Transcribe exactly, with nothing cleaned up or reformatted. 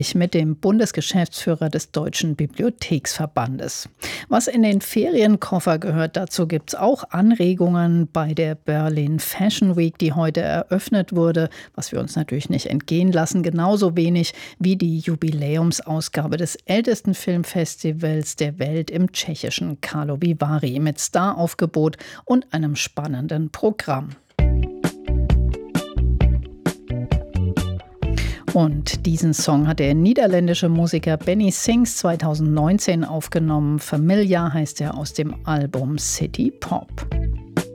Mit dem Bundesgeschäftsführer des Deutschen Bibliotheksverbandes. Was in den Ferienkoffer gehört, dazu gibt es auch Anregungen bei der Berlin Fashion Week, die heute eröffnet wurde, was wir uns natürlich nicht entgehen lassen, genauso wenig wie die Jubiläumsausgabe des ältesten Filmfestivals der Welt im tschechischen Karlovy Vary mit Staraufgebot und einem spannenden Programm. Und diesen Song hat der niederländische Musiker Benny Sings zweitausendneunzehn aufgenommen. Familia heißt er aus dem Album City Pop.